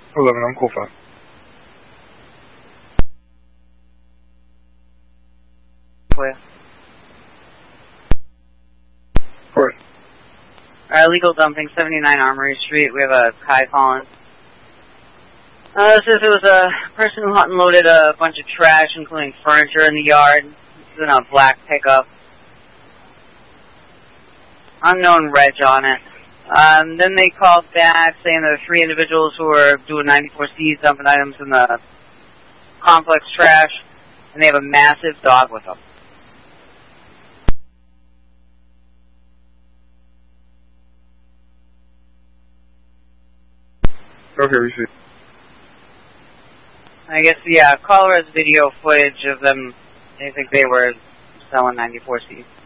11, I'm cool 5. Clear. Right. Illegal dumping, 79 Armory Street. We have a Kai calling. It says there was a person who unloaded a bunch of trash, including furniture, in the yard. This is in a black pickup. Unknown reg on it. Then they called back saying there were 3 individuals who were doing 94Cs, dumping items in the complex trash, and they have a massive dog with them. Okay, we see. I guess, yeah, caller has video footage of them. They think they were selling 94Cs.